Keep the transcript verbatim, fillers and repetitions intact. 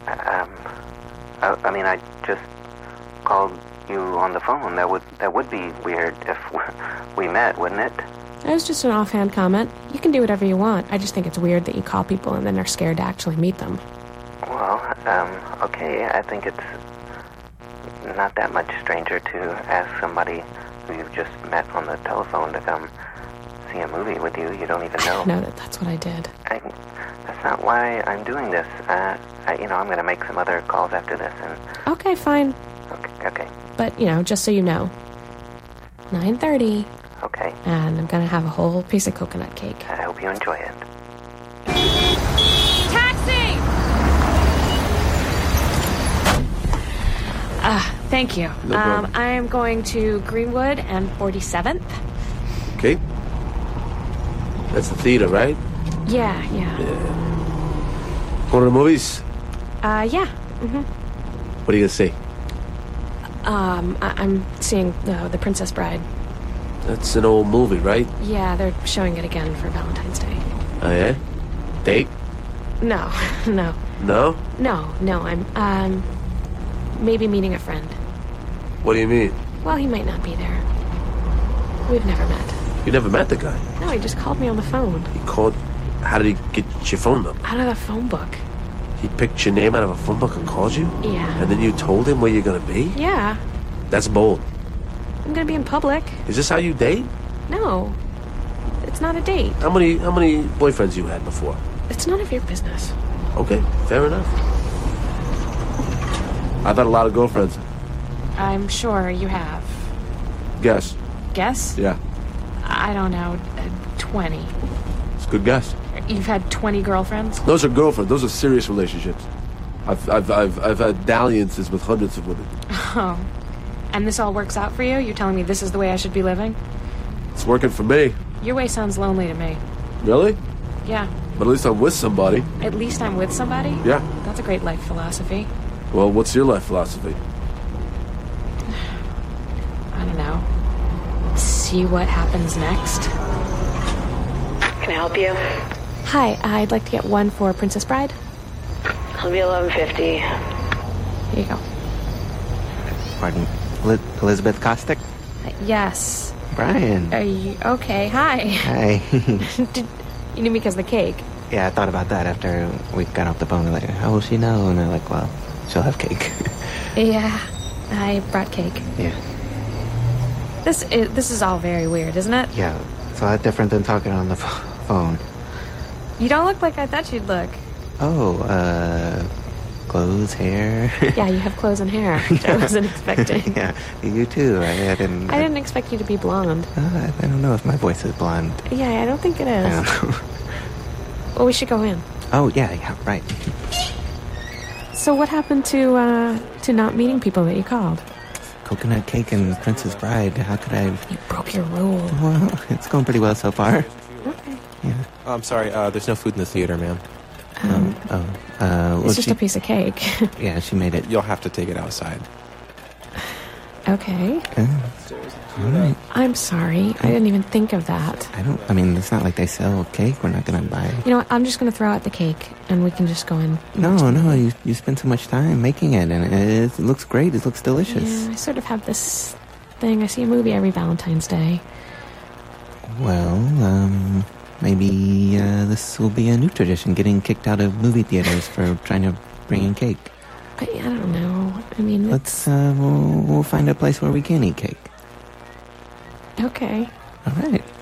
Um, I, I mean, I just called you on the phone. That would that would be weird if we met, wouldn't it? It was just an offhand comment. You can do whatever you want. I just think it's weird that you call people and then are scared to actually meet them. Well, um, okay, I think it's not that much stranger to ask somebody who you've just met on the telephone to come see a movie with you. You don't even know. No, that, that's what I did. I, that's not why I'm doing this. Uh, I, you know, I'm going to make some other calls after this. And Okay, fine. Okay, okay. But, you know, just so you know, nine thirty. Okay. And I'm going to have a whole piece of coconut cake. I hope you enjoy it. Taxi! Ah, thank you. No problem. um, I am going to Greenwood and forty-seventh. Okay. That's the theater, right? Yeah, yeah. Yeah. Going to the movies? Uh, yeah. Mm-hmm. What are you going to see? Um, I- I'm seeing the, the Princess Bride. That's an old movie, right? Yeah, they're showing it again for Valentine's Day. Oh, yeah? Date? No, no. No? No, no, I'm, um, maybe meeting a friend. What do you mean? Well, he might not be there. We've never met. You never met the guy? No, he just called me on the phone. He called... How did he get your phone number? Out of the phone book. He picked your name out of a phone book and called you? Yeah. And then you told him where you're going to be? Yeah. That's bold. I'm gonna be in public. Is this how you date? No. It's not a date. How many how many boyfriends you had before? It's none of your business. Okay, fair enough. I've had a lot of girlfriends. I'm sure you have. Guess. Guess? Yeah. I don't know. Uh, twenty. It's a good guess. You've had twenty girlfriends? Those are girlfriends. Those are serious relationships. I've I've I've, I've had dalliances with hundreds of women. Oh. And this all works out for you? You're telling me this is the way I should be living? It's working for me. Your way sounds lonely to me. Really? Yeah. But at least I'm with somebody. At least I'm with somebody? Yeah. That's a great life philosophy. Well, what's your life philosophy? I don't know. See what happens next. Can I help you? Hi, I'd like to get one for Princess Bride. It'll be eleven fifty. Here you go. Pardon, Li- Elizabeth Kostick? Uh, yes. Brian. Are you okay? Hi. Hi. Did, you knew me because of the cake. Yeah, I thought about that after we got off the phone. I'm like, how will she know? And they're like, well, she'll have cake. Yeah, I brought cake. Yeah. This is, this is all very weird, isn't it? Yeah, it's a lot different than talking on the ph- phone. You don't look like I thought you'd look. Oh, uh, clothes, hair. Yeah, you have clothes and hair, which I wasn't expecting. Yeah, you too. I, I didn't. I didn't expect you to be blonde. Uh, I don't know if my voice is blonde. Yeah, I don't think it is. I don't know. Well, we should go in. Oh, yeah, yeah, right. So what happened to, uh, to not meeting people that you called? Coconut cake and Princess Bride. How could I... You broke your rule. Well, it's going pretty well so far. Okay. Yeah. Oh, I'm sorry. Uh, there's no food in the theater, ma'am. Um, oh, uh, well, it's just she, a piece of cake. Yeah, she made it. You'll have to take it outside. Okay. Okay. All right. I'm sorry. I didn't even think of that. I don't, I mean, it's not like they sell cake. We're not going to buy. You know what? I'm just going to throw out the cake, and we can just go in. No, no, you you spend so much time making it, and it, it looks great. It looks delicious. Yeah, I sort of have this thing. I see a movie every Valentine's Day. Well, um, maybe uh, this will be a new tradition, getting kicked out of movie theaters for trying to bring in cake. I, I don't know. I mean, Let's, uh, we'll, we'll find a place where we can eat cake. okay. All right.